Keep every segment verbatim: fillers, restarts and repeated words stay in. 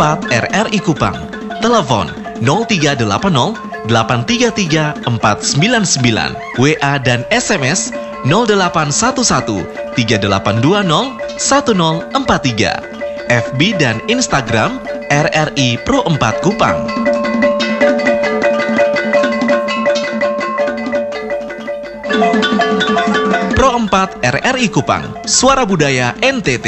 empat R R I Kupang. Telepon nol tiga delapan nol delapan tiga tiga empat sembilan sembilan. W A dan S M S nol delapan satu satu tiga delapan dua nol satu nol empat tiga. F B dan Instagram R R I Pro empat Kupang. Pro empat R R I Kupang, Suara Budaya N T T.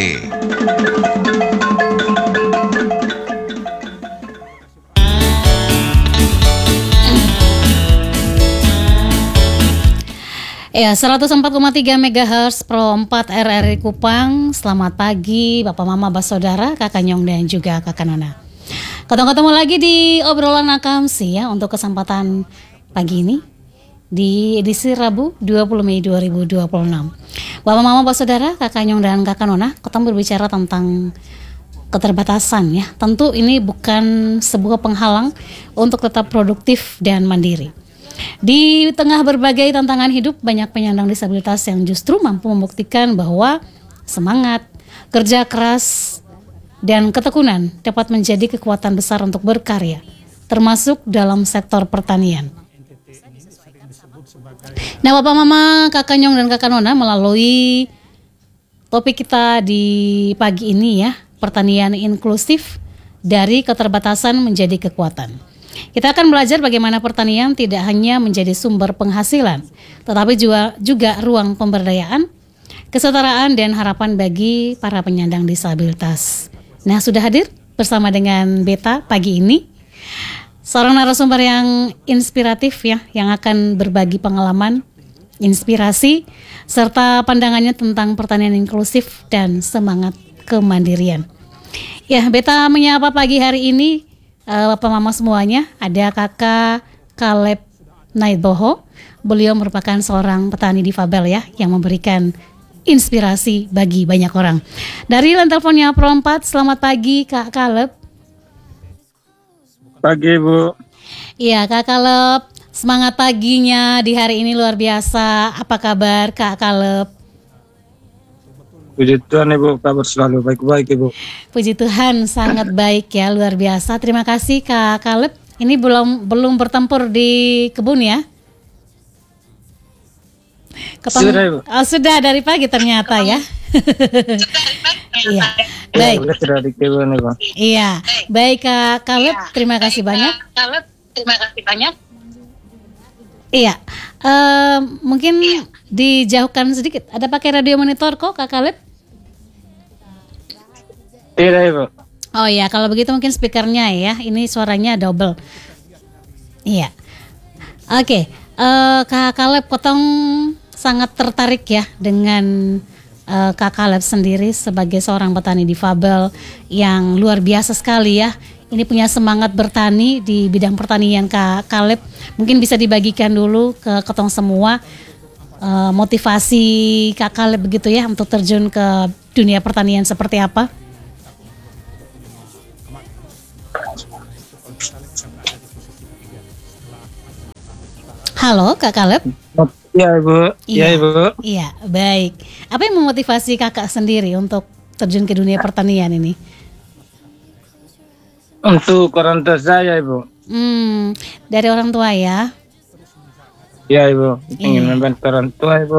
Ya, seratus empat koma tiga megahertz Pro empat R R I Kupang. Selamat pagi Bapak Mama Basodara, Kakak Nyong dan juga Kakak Nona. Ketemu-ketemu lagi di obrolan Akamsi ya untuk kesempatan pagi ini di edisi Rabu dua puluh Mei dua ribu dua puluh enam. Bapak Mama Basodara, Kakak Nyong dan Kakak Nona, ketemu berbicara tentang keterbatasan ya. Tentu ini bukan sebuah penghalang untuk tetap produktif dan mandiri. Di tengah berbagai tantangan hidup, banyak penyandang disabilitas yang justru mampu membuktikan bahwa semangat, kerja keras, dan ketekunan dapat menjadi kekuatan besar untuk berkarya, termasuk dalam sektor pertanian. Nah, Bapak Mama, Kakak Nyong dan Kakak Nona, melalui topik kita di pagi ini ya, pertanian inklusif dari keterbatasan menjadi kekuatan. Kita akan belajar bagaimana pertanian tidak hanya menjadi sumber penghasilan, tetapi juga, juga ruang pemberdayaan, kesetaraan, dan harapan bagi para penyandang disabilitas. Nah, sudah hadir bersama dengan Beta pagi ini, seorang narasumber yang inspiratif ya, yang akan berbagi pengalaman, inspirasi, serta pandangannya tentang pertanian inklusif dan semangat kemandirian. Ya, Beta menyapa pagi hari ini Uh, Bapak Mama semuanya, ada Kakak Caleb Naidboho. Beliau merupakan seorang petani difabel ya, yang memberikan inspirasi bagi banyak orang. Dari line teleponnya Pro empat, selamat pagi Kak Caleb. Pagi Bu. Iya Kak Caleb, semangat paginya di hari ini luar biasa. Apa kabar Kak Caleb? Puji Tuhan Ibu, kabar selalu baik-baik Ibu. Puji Tuhan, sangat baik ya, luar biasa. Terima kasih Kak Caleb. Ini belum belum bertempur di kebun ya? Ketemu, sudah Ibu. Oh, sudah dari pagi ternyata ya. Iya, baik. Ya, sudah di kebun Ibu. Iya, baik Kak Caleb. Terima kasih banyak. Caleb, terima kasih banyak. Iya, uh, mungkin dijauhkan sedikit. Ada pakai radio monitor kok Kak Caleb? Tidak Ibu. Oh ya, kalau begitu mungkin speakernya ya. Ini suaranya double. Iya. Oke, uh, Kak Caleb, Kotong sangat tertarik ya dengan uh, Kak Caleb sendiri sebagai seorang petani difabel yang luar biasa sekali ya. Ini punya semangat bertani di bidang pertanian Kak Caleb. Mungkin bisa dibagikan dulu ke Kotong semua uh, motivasi Kak Caleb begitu ya untuk terjun ke dunia pertanian seperti apa? Halo Kak Caleb. Iya Ibu. Iya Ibu. Iya, baik. Apa yang memotivasi Kakak sendiri untuk terjun ke dunia pertanian ini? Untuk orang tua saya Ibu. Hmm, dari orang tua ya? Iya Ibu, ingin Iya. membantu orang tua Ibu.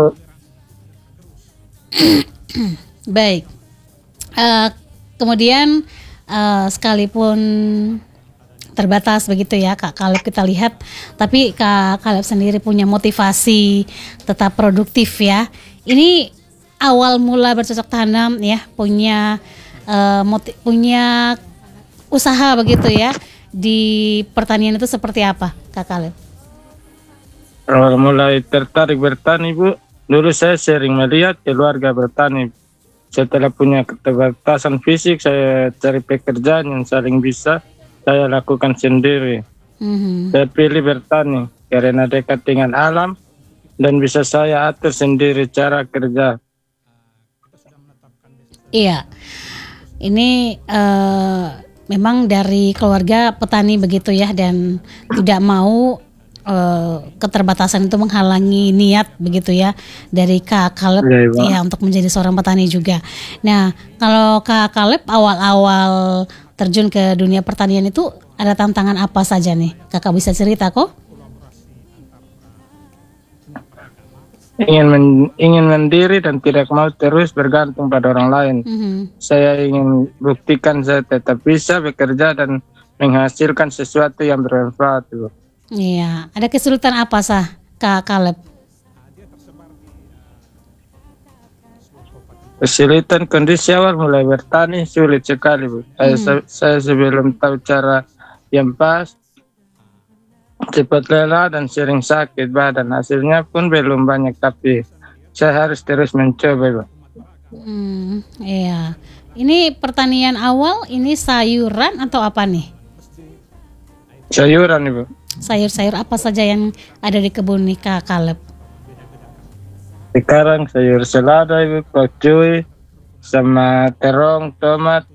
Baik. Uh, kemudian uh, sekalipun terbatas begitu ya Kak Caleb kita lihat, tapi Kak Caleb sendiri punya motivasi tetap produktif ya. Ini awal mula bercocok tanam ya, punya uh, motiv- punya usaha begitu ya di pertanian itu seperti apa Kak Caleb? Awal mulai tertarik bertani Bu, dulu saya sering melihat keluarga bertani. Setelah punya keterbatasan fisik, saya cari pekerjaan yang saling bisa saya lakukan sendiri. Mm-hmm. Saya pilih bertani karena dekat dengan alam dan bisa saya atur sendiri cara kerja. Iya, ini uh, memang dari keluarga petani begitu ya, dan tidak mau eh, keterbatasan itu menghalangi niat begitu ya dari Kak Kaleb Iya, Ibu. ya untuk menjadi seorang petani juga. Nah, kalau Kak Kaleb awal-awal terjun ke dunia pertanian itu ada tantangan apa saja nih? Kakak bisa cerita kok? Ingin men- ingin mandiri dan tidak mau terus bergantung pada orang lain. Mhm. Saya ingin buktikan saya tetap bisa bekerja dan menghasilkan sesuatu yang bermanfaat, Ibu. Iya, ada kesulitan apa sah Kak Kaleb? Kesulitan kondisi awal mulai bertani sulit sekali, Bu. Saya, se- saya sebelum tahu cara yang pas, cepat lelah dan sering sakit badan. Hasilnya pun belum banyak, tapi saya harus terus mencoba, Ibu. Hmm, iya. Ini pertanian awal, ini sayuran atau apa nih? Sayuran, Ibu. Sayur-sayur apa saja yang ada di kebun nih Kak Kaleb? Sekarang sayur selada, Ibu, pakcoy, sama terong, tomat.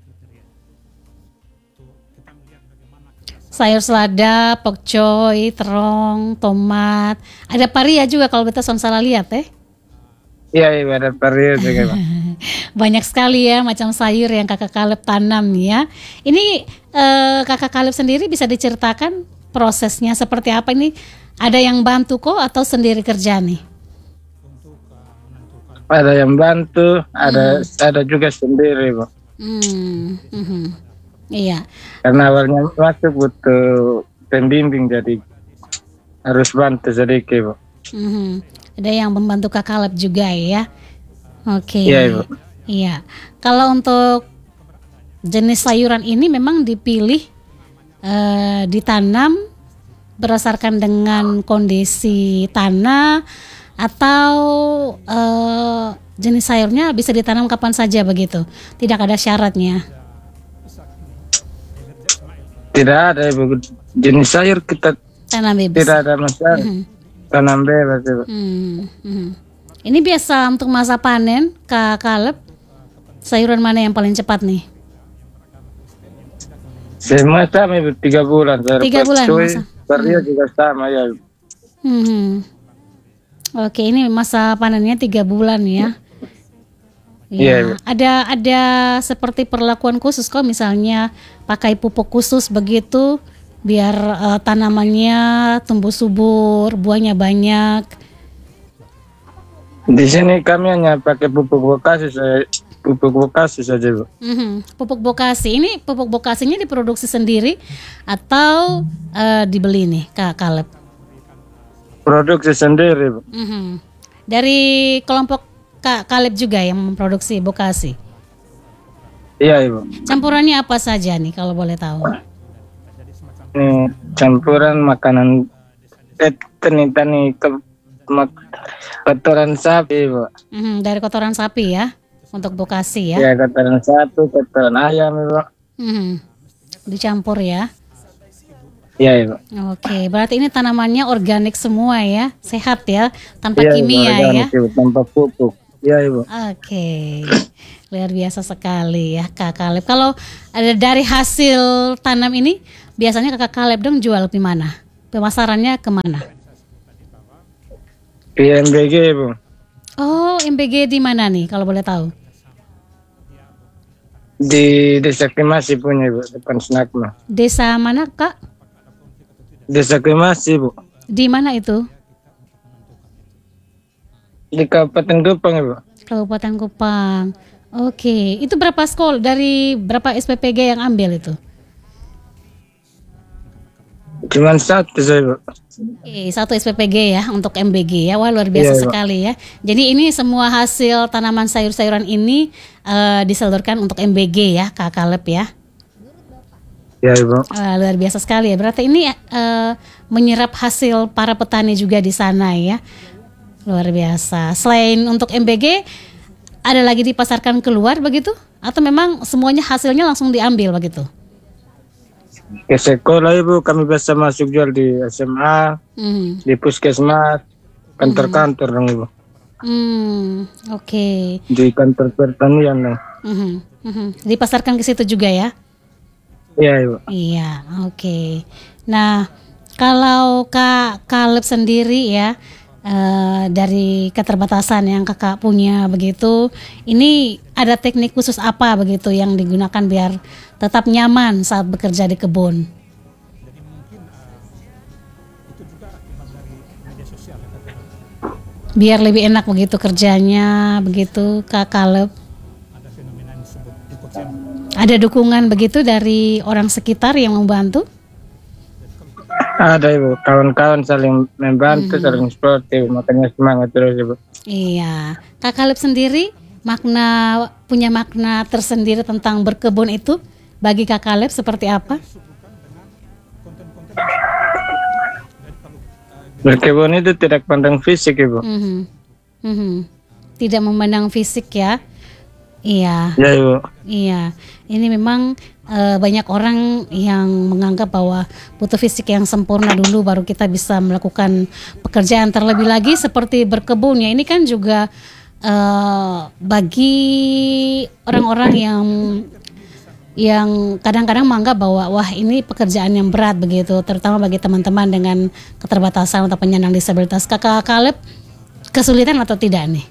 Sayur selada, pokcoy, terong, tomat. Ada paria juga kalau kita son salah lihat eh. Iya, Ibu, ada pariu juga, Ibu. Banyak sekali ya macam sayur yang Kakak Kaleb tanam ya. Ini eh, Kakak Kaleb sendiri bisa diceritakan prosesnya seperti apa ini? Ada yang bantu kok atau sendiri kerja nih? Ada yang bantu, ada ada juga sendiri, Bu. Hmm, mhm. Iya. Karena awalnya masuk butuh pembimbing, jadi harus bantu sedikit, Bu. Mhm. Ada yang membantu Kak Kaleb juga ya. Oke. Iya, Ibu. Iya. Kalau untuk jenis sayuran ini memang dipilih eh, ditanam berdasarkan dengan kondisi tanah atau eh, jenis sayurnya bisa ditanam kapan saja begitu. Tidak ada syaratnya. Tidak ada, Ibu. Jenis sayur kita Tanam bebas. tidak ada masalah. Tanam bebas, Ibu. Hmm, hmm. Ini biasa untuk masa panen Kak Kaleb. Sayuran mana yang paling cepat nih? Semua sama, Ibu, tiga bulan. Sayur Tiga bulan pakcoy, masa. pariu juga sama, ya, Ibu. Hmm. Oke, ini masa panennya tiga bulan ya. Iya, Ibu. Ya, ada ada seperti perlakuan khusus kok, misalnya pakai pupuk khusus begitu biar eh, tanamannya tumbuh subur, buahnya banyak. Di sini kami hanya pakai pupuk bekasi, saya pupuk bekasi saja, Bu. Mhm. Pupuk bokasi ini pupuk bokasinya diproduksi sendiri atau eh, dibeli nih Kak Kaleb? Produksi sendiri, Bu. Mhm. Dari kelompok Kak Kaleb juga yang memproduksi bokasi. Iya, Ibu. Campurannya apa saja nih kalau boleh tahu? Ini campuran makanan eh, tani-tani ke mak- kotoran sapi, Bu. Mhm, dari kotoran sapi ya untuk bokasi ya. Ya, kotoran sapi, kotoran ayam, Ibu. Mhm. Dicampur ya. Iya, Ibu. Oke, berarti ini tanamannya organik semua ya, sehat ya, tanpa Iya, Ibu, kimia ya. organik, Ibu, tanpa pupuk. Iya, Ibu. Oke, luar biasa sekali ya Kak Kaleb. Kalau ada dari hasil tanam ini, biasanya Kakak Kaleb dong jual di mana? Pemasarannya kemana? P M B G, Ibu. Oh, M B G di mana nih kalau boleh tahu? Di Desa Kemasi punya, Ibu, depan Snakma. Desa mana Kak? Desa Kemasi, Bu. Di mana itu? Di Kabupaten Kupang, Ibu. Kabupaten Kupang. Oke, itu berapa sekolah dari berapa S P P G yang ambil itu? Cuman satu saya, Bu. Eh, satu S P P G ya untuk M B G ya. Wah, luar biasa Iya, Ibu. sekali ya. Jadi ini semua hasil tanaman sayur-sayuran ini eh, disalurkan untuk M B G ya, Kak Kaleb ya. Ya, Ibu. Wah, luar biasa sekali ya. Berarti ini eh, menyerap hasil para petani juga di sana ya. Luar biasa. Selain untuk M B G, ada lagi dipasarkan keluar begitu? Atau memang semuanya hasilnya langsung diambil begitu? Ke sekolah, Ibu, kami biasa masuk jual di S M A, Hmm, di puskesmas, kantor-kantor dong, Ibu. hmm, oke. Di kantor pertanian dong. Mhm, mhm. Dipasarkan ke situ juga ya? Iya, Ibu. Iya, oke. Nah, Kalau Kak Kaleb sendiri ya, eh, dari keterbatasan yang kakak punya begitu, ini ada teknik khusus apa begitu yang digunakan biar tetap nyaman saat bekerja di kebun? Biar lebih enak begitu kerjanya, begitu Kak Kaleb. Ada dukungan begitu dari orang sekitar yang membantu? Ada Ibu, kawan-kawan saling membantu, Mhm. saling support Ibu, makanya semangat terus Ibu. Iya, Kak Kaleb sendiri makna punya makna tersendiri tentang berkebun itu bagi Kak Kaleb seperti apa? Berkebun itu tidak pandang fisik Ibu. Mhm. Mhm. Tidak memandang fisik ya? Iya. Ya Ibu. Iya, ini memang eh, banyak orang yang menganggap bahwa butuh fisik yang sempurna dulu baru kita bisa melakukan pekerjaan terlebih lagi seperti berkebun ya. Ini kan juga eh, bagi orang-orang yang yang kadang-kadang menganggap bahwa wah ini pekerjaan yang berat begitu, terutama bagi teman-teman dengan keterbatasan atau penyandang disabilitas. Kakak Kaleb kesulitan atau tidak nih?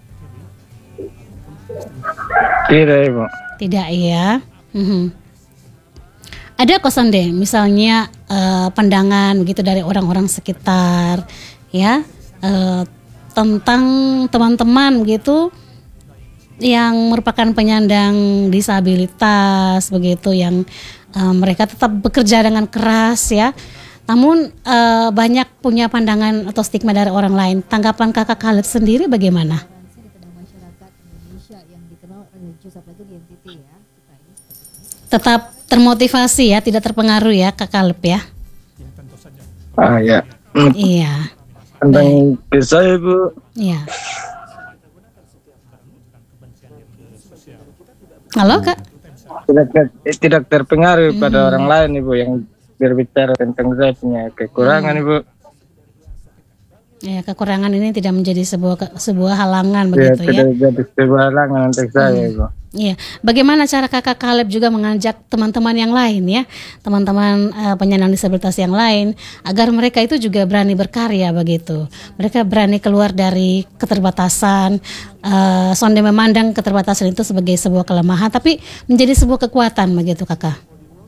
Tidak Ibu. Tidak ya. Mhm. Ada kosan deh, misalnya eh, pandangan begitu dari orang-orang sekitar, ya eh, tentang teman-teman begitu yang merupakan penyandang disabilitas begitu, yang eh, mereka tetap bekerja dengan keras ya. Namun eh, banyak punya pandangan atau stigma dari orang lain. Tanggapan Kakak Kaleb sendiri bagaimana? Tetap termotivasi ya, tidak terpengaruh ya Kak Kaleb ya. Ah ya. Hmm, Iya, Tentang ke saya Ibu, iya. Halo Kak. tidak ter- tidak terpengaruh pada Hmm. orang lain Ibu yang berbicara tentang saya punya kekurangan Hmm. Ibu. Ya, kekurangan ini tidak menjadi sebuah ke- sebuah halangan Ya, begitu ya. tidak jadi sebuah halangan untuk saya Ibu. Iya. Bagaimana cara Kakak Kaleb juga mengajak teman-teman yang lain ya, teman-teman eh, penyandang disabilitas yang lain agar mereka itu juga berani berkarya begitu. Mereka berani keluar dari keterbatasan, eh, sonde memandang keterbatasan itu sebagai sebuah kelemahan, tapi menjadi sebuah kekuatan begitu Kakak.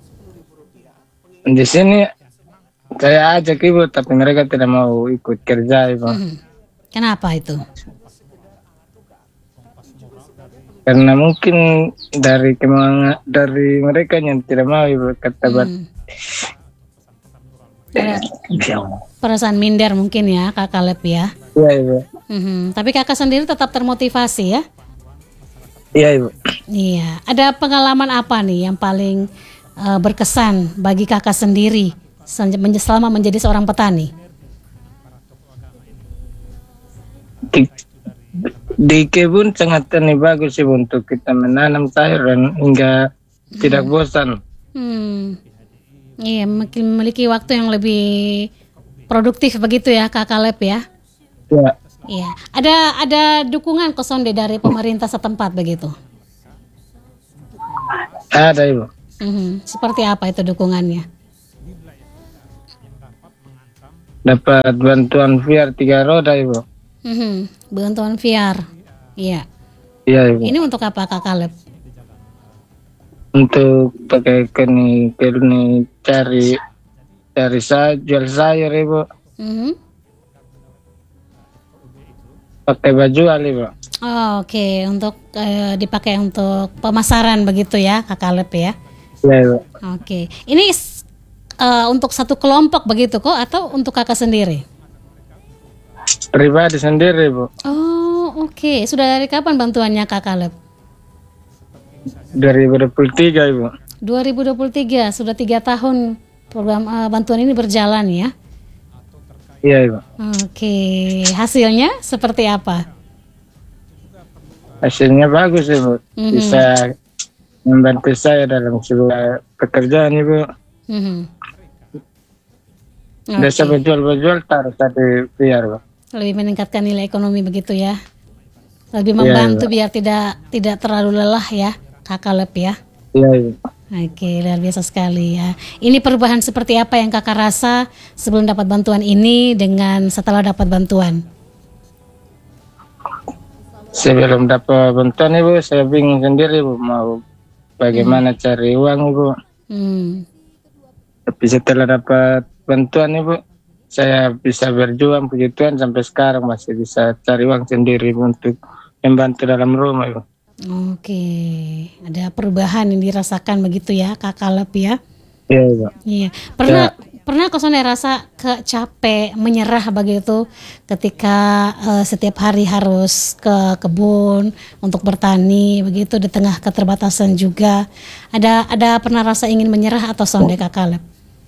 Di sini saya ajak Ibu, tapi mereka tidak mau ikut kerja Ibu. Mhm. Kenapa itu? Karena mungkin dari kemauan dari mereka yang tidak mau Ibu kata buat Hmm. Ada perasaan minder mungkin ya Kak Kaleb ya. Iya Ibu. Mhm. Tapi Kakak sendiri tetap termotivasi ya. Iya Ibu. Iya. Ada pengalaman apa nih yang paling eh, berkesan bagi Kakak sendiri sen- menje- selama menjadi seorang petani? Di, di kebun sangat ini bagus Ibu untuk kita menanam sayur dan hingga tidak bosan. Hmm. Iya, mungkin memiliki waktu yang lebih produktif begitu ya Kak Kaleb ya. Ya, Iya. Ada ada dukungan kosonde dari pemerintah setempat begitu. ada Ibu. Mhm. Seperti apa itu dukungannya? Dapat bantuan V R tiga roda Ibu. Mhm. Bantuan V R. Iya. Iya Ibu. Ini untuk apa Kak Kaleb? Untuk pakai keni keni cari cari sayur, jual sayur Ibu. Mhm. Pakai baju ali Ibu. Oh, oke, untuk eh, dipakai untuk pemasaran begitu ya, Kak Kaleb ya. Iya Ibu. Oke, ini s- eh, untuk satu kelompok begitu kok atau untuk kakak sendiri? Pribadi sendiri Ibu. Oh, oke. Sudah dari kapan bantuannya Kak Kaleb? dua ribu dua puluh tiga Ibu. dua ribu dua puluh tiga, sudah tiga tahun program eh, bantuan ini berjalan ya. Iya Ibu. Oke, hasilnya seperti apa? Hasilnya bagus Ibu. Mhm. Bisa membantu saya dalam sebuah pekerjaan Ibu. Mhm. Biasa Oke. berjual-berjual taruh satu biar Ibu. Lebih meningkatkan nilai ekonomi begitu ya. Lebih Iya, membantu Ibu. biar tidak tidak terlalu lelah ya, Kak Kaleb ya. Iya Ibu. Oke, luar biasa sekali ya. Ini perubahan seperti apa yang kakak rasa sebelum dapat bantuan ini dengan setelah dapat bantuan? Sebelum dapat bantuan ibu, saya bingung sendiri ibu mau bagaimana hmm. cari uang ibu. Hmm. Tapi setelah dapat bantuan ibu, saya bisa berjuang puji Tuhan sampai sekarang masih bisa cari uang sendiri ibu, untuk membantu dalam rumah ibu. Oke, ada perubahan yang dirasakan begitu ya Kak Kaleb ya? Iya ibu. Iya. Pernah ya. Pernah kau Sonde rasa kecapek, menyerah begitu ketika uh, setiap hari harus ke kebun untuk bertani begitu di tengah keterbatasan juga. Ada ada pernah rasa ingin menyerah atau Sonde Kak Kaleb?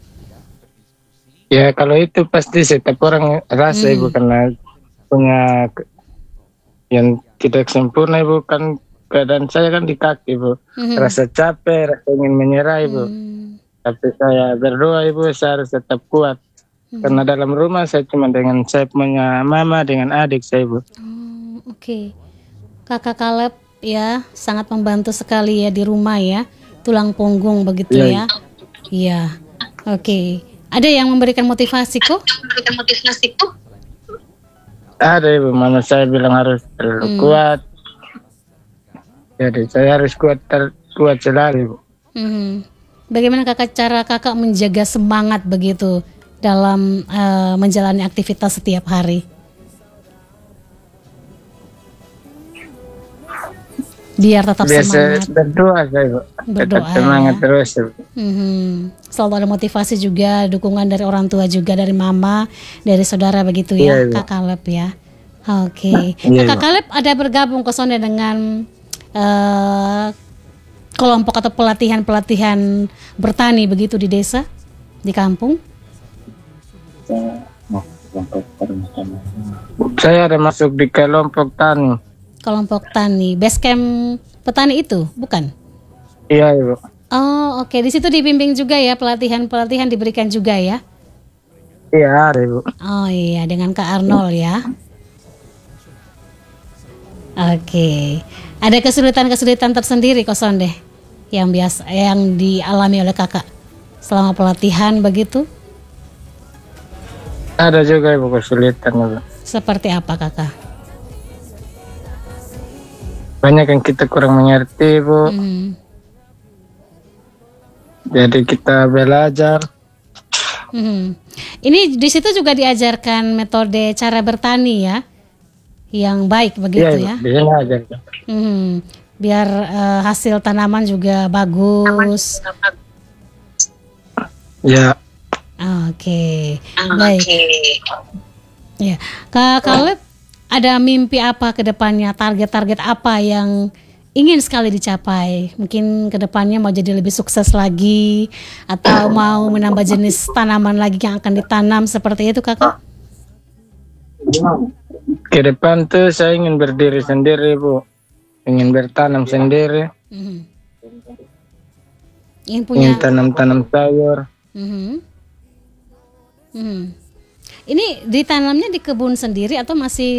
Ya kalau itu pasti setiap orang rasa hmm. ibu, karena punya yang tidak sempurna ibu, kan keadaan saya kan di kaki ibu, hmm. rasa capek, rasa ingin menyerah ibu. Hmm. Tapi saya berdoa ibu, saya harus tetap kuat. Hmm. Karena dalam rumah saya cuma dengan saya punya mama dengan adik saya ibu. Oh, Oke, okay. Kakak Kaleb ya sangat membantu sekali ya di rumah ya, tulang punggung begitu ya. Iya, oke. Okay. Ada yang memberikan motivasi kok? Memberikan motivasi kok? Ada ibu, mama saya bilang harus terlalu hmm. kuat. Jadi saya harus kuat ter, kuat selalu ibu. Hmm. Bagaimana kakak cara kakak menjaga semangat begitu dalam uh, menjalani aktivitas setiap hari? Biar tetap Biasa semangat. Berdoa saya, berdoa, tetap semangat ya. terus. Mm-hmm. Selalu ada motivasi juga, dukungan dari orang tua juga, dari mama, dari saudara begitu ya, ya Kak Kaleb ya. Oke, okay. ya, Kak Kaleb ada bergabung ke sana dengan uh, kelompok atau pelatihan-pelatihan bertani begitu di desa, di kampung? Saya ada masuk di kelompok tani. Kelompok tani, base camp petani itu, bukan? Iya ibu. Oh oke, okay. Di situ dibimbing juga ya, pelatihan-pelatihan diberikan juga ya? Iya ada ibu. Oh iya, dengan Kak Arnold ya. Oke, okay. Ada kesulitan-kesulitan tersendiri kok Sonde yang biasa yang dialami oleh kakak selama pelatihan begitu? Ada juga ibu kesulitan ibu. Seperti apa kakak? Banyak yang kita kurang mengerti ibu. Hmm. Jadi kita belajar. Hmm. Ini di situ juga diajarkan metode cara bertani ya, yang baik begitu ya? Iya, ya? Hmm. Biar uh, hasil tanaman juga bagus. Ya. Oke, okay. Baik. Ya, Kak Kaleb, ada mimpi apa ke depannya? Target-target apa yang ingin sekali dicapai? Mungkin ke depannya mau jadi lebih sukses lagi, atau mau menambah jenis tanaman lagi yang akan ditanam seperti itu, Kakak? Ke depan tuh saya ingin berdiri sendiri, Bu. Ingin bertanam sendiri. Mm-hmm. Ingin punya ingin tanam-tanam sayur. Mm-hmm. Mm-hmm. Ini ditanamnya di kebun sendiri atau masih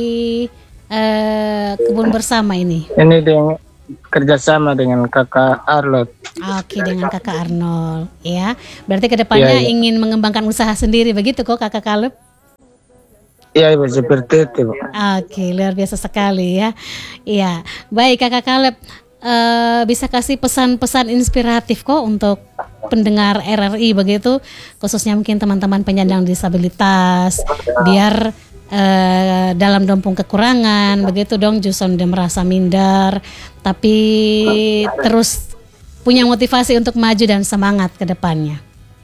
uh, kebun bersama ini? Ini dengan kerjasama dengan kakak Arnold. Oke, dengan kakak Arnold, ya. Berarti kedepannya ya, ya. ingin mengembangkan usaha sendiri begitu kok, Kakak Kaleb? Iya ibu, seperti itu. Oke, luar biasa sekali ya. Iya, baik Kakak Kaleb, uh, bisa kasih pesan-pesan inspiratif kok untuk pendengar R R I begitu, khususnya mungkin teman-teman penyandang disabilitas, biar uh, dalam dompung kekurangan begitu dong, Juson dia merasa minder, tapi terus punya motivasi untuk maju dan semangat ke depannya.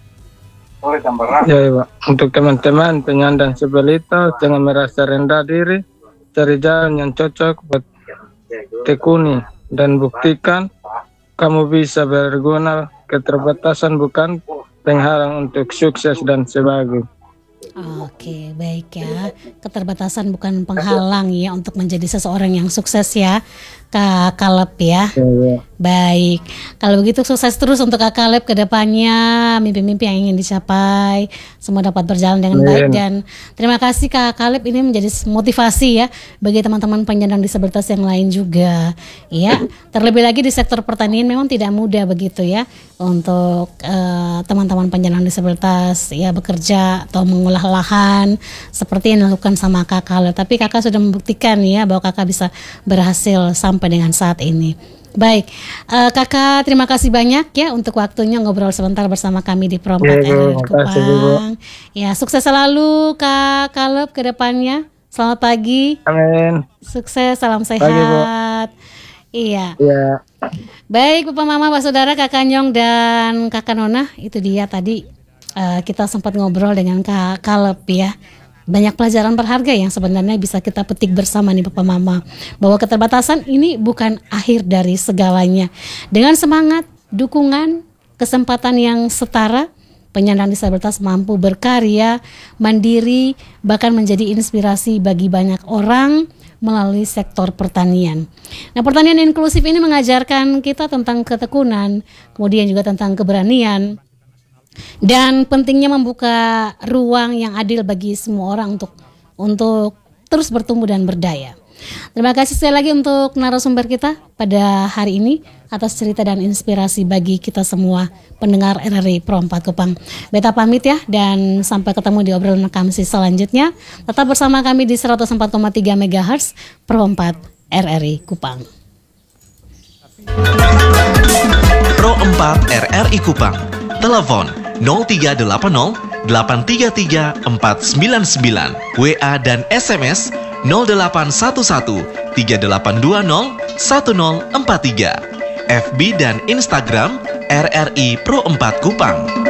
Ya, Ibu. Untuk teman-teman penyandang disabilitas, jangan merasa rendah diri, cari jalan yang cocok buat tekuni dan buktikan kamu bisa berguna. Keterbatasan bukan penghalang untuk sukses dan sebagainya. Oke, baik ya. Keterbatasan bukan penghalang ya untuk menjadi seseorang yang sukses ya. Kak Kaleb ya. Ya, ya. Baik, kalau begitu sukses terus untuk Kak Kaleb ke depannya, mimpi-mimpi yang ingin dicapai semua dapat berjalan dengan baik. Amin. Dan terima kasih Kak Kaleb, ini menjadi motivasi ya bagi teman-teman penyandang disabilitas yang lain juga ya. Terlebih lagi di sektor pertanian memang tidak mudah begitu ya untuk eh, teman-teman penyandang disabilitas ya bekerja atau mengolah lahan seperti yang dilakukan sama Kak Kaleb. Tapi Kakak sudah membuktikan ya bahwa Kakak bisa berhasil sampai dengan saat ini. Baik, uh, Kakak terima kasih banyak ya untuk waktunya ngobrol sebentar bersama kami di Pro empat Ya, R R I Bu, makasih, Bu. Kupang. Ya, sukses selalu Kak Kaleb ke depannya. Selamat pagi. Amin. Sukses, salam sehat. Pagi, Bu. Iya. Ya. Baik, Bapak Mama, Pak Saudara, Kakak Nyong dan Kakak Nona, itu dia tadi uh, kita sempat ngobrol dengan Kak Kaleb ya. Banyak pelajaran berharga yang sebenarnya bisa kita petik bersama nih Bapak Mama, bahwa keterbatasan ini bukan akhir dari segalanya. Dengan semangat, dukungan, kesempatan yang setara, penyandang disabilitas mampu berkarya, mandiri, bahkan menjadi inspirasi bagi banyak orang melalui sektor pertanian. Nah, pertanian inklusif ini mengajarkan kita tentang ketekunan, kemudian juga tentang keberanian, dan pentingnya membuka ruang yang adil bagi semua orang untuk untuk terus bertumbuh dan berdaya. Terima kasih sekali lagi untuk narasumber kita pada hari ini atas cerita dan inspirasi bagi kita semua pendengar R R I Pro empat Kupang. Beta pamit ya, dan sampai ketemu di obrolan kami selanjutnya. Tetap bersama kami di seratus empat koma tiga megahertz Pro empat R R I Kupang. Pro empat R R I Kupang. Telepon nol tiga delapan nol delapan tiga tiga empat sembilan sembilan, W A dan S M S nol delapan satu satu tiga delapan dua nol satu nol empat tiga, F B dan Instagram R R I Pro empat Kupang.